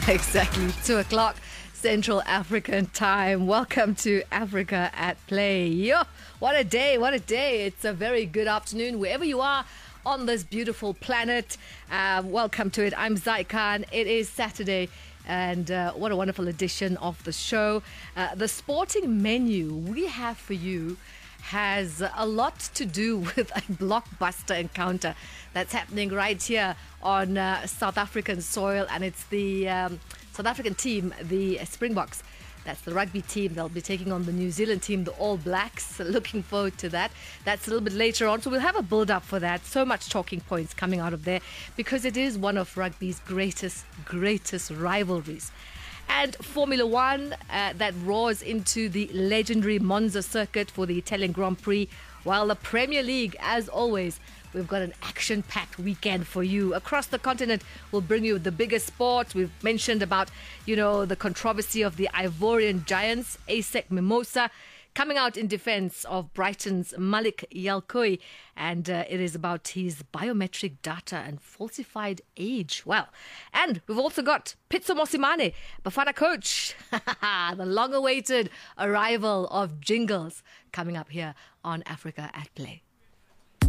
Exactly, 2 o'clock Central African time. Welcome to Africa at Play. Yo, what a day, what a day. It's a very good afternoon wherever you are on this beautiful planet. Welcome to it. I'm Zai Khan. It is Saturday. And what a wonderful edition of the show. The sporting menu we have for you has a lot to do with a blockbuster encounter that's happening right here on South African soil. And it's the South African team, the Springboks. That's the rugby team. They'll be taking on the New Zealand team, the All Blacks. Looking forward to that. That's a little bit later on. So we'll have a build-up for that. So much talking points coming out of there because it is one of rugby's greatest rivalries. And Formula One that roars into the legendary Monza circuit for the Italian Grand Prix. While the Premier League, as always, we've got an action-packed weekend for you. Across the continent, we'll bring you the biggest sport. We've mentioned about, the controversy of the Ivorian giants, ASEC Mimosa, coming out in defense of Brighton's Malik Yalkoi. And it is about his biometric data and falsified age. Well, and we've also got Pitso Mosimane, Bafana coach. The long-awaited arrival of Jingles coming up here on Africa at Play.